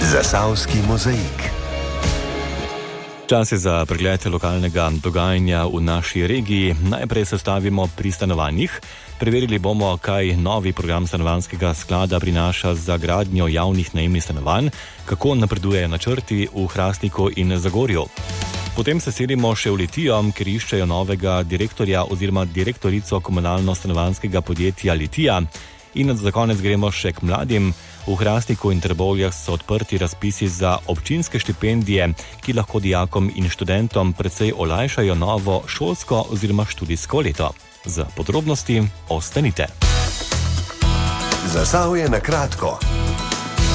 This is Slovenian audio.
Zasavski mozaik. Čas je za pregled lokalnega dogajanja v naši regiji. Najprej se stavimo pri stanovanjih. Preverili bomo, kaj novi program stanovanjskega sklada prinaša za gradnjo javnih najemnih stanovanj, kako napredujejo načrti v Hrastniku in Zagorju. Potem se selimo še v Litijo, ker iščejo novega direktorja oziroma direktorico komunalno-stanovanjskega podjetja Litija. In za konec gremo še k mladim. V Hrastniku in Trbovljah so odprti razpisi za občinske štipendije, ki lahko dijakom in študentom precej olajšajo novo šolsko oziroma študijsko leto. Za podrobnosti ostanite. Zasavje na kratko.